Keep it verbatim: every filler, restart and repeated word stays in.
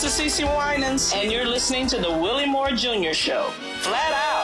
This is CeCe Winans, and you're listening to the Willie Moore Junior Show. Flat out.